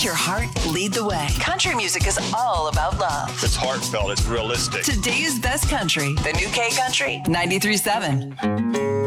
your heart lead the way. Country music is all about love. It's heartfelt. It's realistic. Today's best country. The new K Country 93.7.